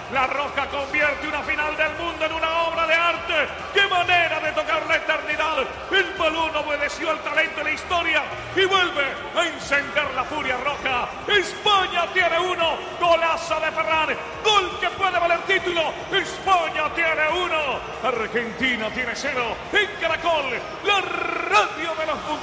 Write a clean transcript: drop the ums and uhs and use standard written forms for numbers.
La Roja convierte una final del mundo en una obra de arte. ¡Qué manera de tocar la eternidad! El balón obedeció al talento de la historia y vuelve a encender la furia roja. España tiene 1, golazo de Ferran, gol que puede valer título. España tiene 1, Argentina tiene 0. En Caracol, la radio de los mundiales.